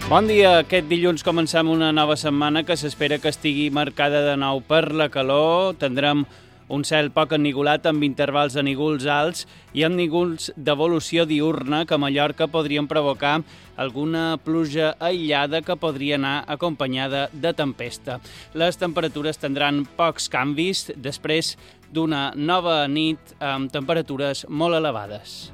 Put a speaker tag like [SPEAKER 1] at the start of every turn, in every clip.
[SPEAKER 1] Bon dia. Aquest dilluns comencem una nova setmana que s'espera que estigui marcada de nou per la calor. Tindrem un cel poc ennigolat amb intervals de nígols alts i amb nígols d'evolució diurna que a Mallorca podrien provocar alguna pluja aïllada que podria anar acompanyada de tempesta. Les temperatures tindran pocs canvis després d'una nova nit amb temperatures molt elevades.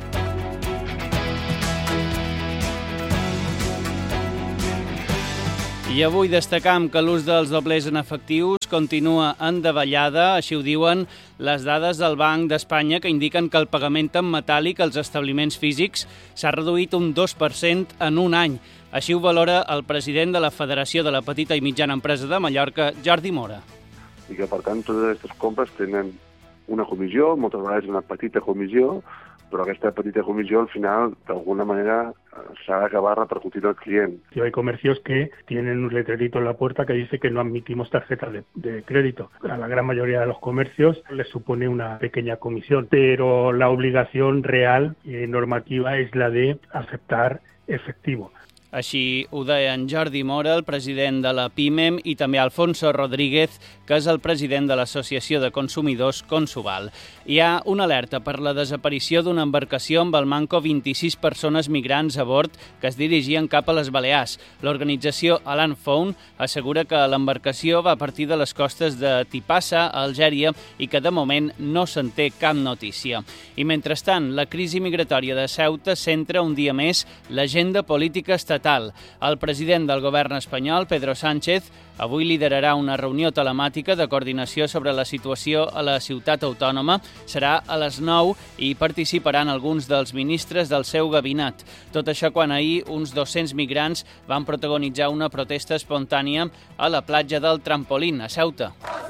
[SPEAKER 1] I avui destacam que l'ús dels doblers en efectius continua en davallada, així ho diuen les dades del Banc d'Espanya que indiquen que el pagament en metàl·lic als establiments físics s'ha reduït un 2% en un any. Així ho valora el president de la Federació de la Petita i Mitjana Empresa de Mallorca, Jordi Mora.
[SPEAKER 2] I que, per tant, totes aquestes compres tenen una comissió, moltes vegades una petita comissió, però aquesta petita comissió al final d'alguna manera s'ha d'acabar repercutiendo al cliente.
[SPEAKER 3] Hay comercios que tienen un letrerito en la puerta que dice que no admitimos tarjetas de crédito. A la gran mayoría de los comercios les supone una pequeña comisión, pero la obligación real normativa es la de aceptar efectivo.
[SPEAKER 1] Així ho deia en Jordi Mora, el president de la PIMEM, i també Alfonso Rodríguez, que és el president de l'Associació de Consumidors Consuval. Hi ha una alerta per la desaparició d'una embarcació amb al manco 26 persones migrants a bord que es dirigien cap a les Balears. L'organització Alan Found assegura que l'embarcació va partir de les costes de Tipassa, a Algèria, i que de moment no se'n té cap notícia. I mentrestant, la crisi migratòria de Ceuta centra un dia més l'agenda política estatal. El president del govern espanyol, Pedro Sánchez, avui liderarà una reunió telemàtica de coordinació sobre la situació a la ciutat autònoma. Serà a les 9 i participaran alguns dels ministres del seu gabinet. Tot això quan ahir uns 200 migrants van protagonitzar una protesta espontània a la platja del Trampolín, a Ceuta.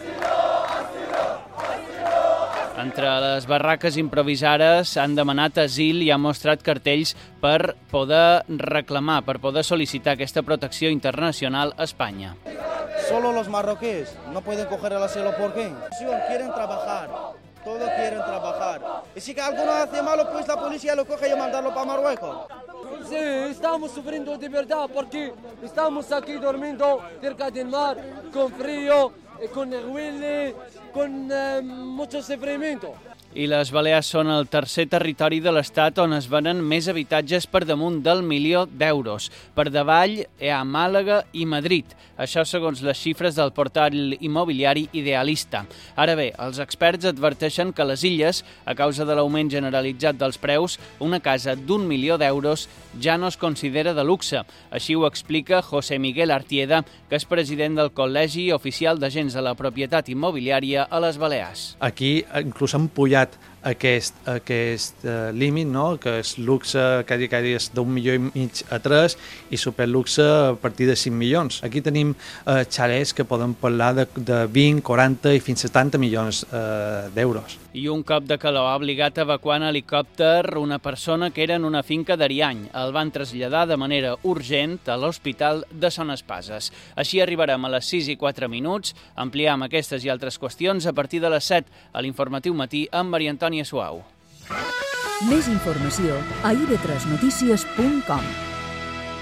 [SPEAKER 1] Entre les barraques improvisades han demanat asil i han mostrat cartells per poder reclamar, per poder sol·licitar aquesta protecció internacional a Espanya.
[SPEAKER 4] Solo los marroquíes no pueden coger el asilo, ¿por qué? Quieren trabajar, todos quieren trabajar. Y si alguno hace malo, pues la policía lo coge y mandarlo para Marruecos.
[SPEAKER 5] Sí, estamos sufriendo de verdad porque estamos aquí durmiendo cerca del mar, con frío, con huele, con mucho sufrimiento.
[SPEAKER 1] I les Balears són el tercer territori de l'Estat on es venen més habitatges per damunt del 1.000.000 d'euros. Per davall hi ha Màlaga i Madrid. Això segons les xifres del portal immobiliari Idealista. Ara bé, els experts adverteixen que a les illes, a causa de l'augment generalitzat dels preus, una casa d'1.000.000 d'euros ja no es considera de luxe. Així ho explica José Miguel Artieda, que és president del Col·legi Oficial d'Agents de la Propietat Immobiliària a les Balears.
[SPEAKER 6] Aquí inclús han pujat aquest límit, no? Que és luxe cada és d'1,5 milió a 3 i superluxe a partir de 5 milions. Aquí tenim xalets que poden parlar de 20, 40 i fins a 70 milions d'euros.
[SPEAKER 1] I un cop de calor ha obligat a evacuar en helicòpter una persona que era en una finca d'Ariany. El van traslladar de manera urgent a l'Hospital de Son Espases. Així arribarem a les 6:04. Ampliem aquestes i altres qüestions a partir de les 7 a l'informatiu matí amb Maria Antònia Suau.
[SPEAKER 7] Més informació a ib3notícies.com.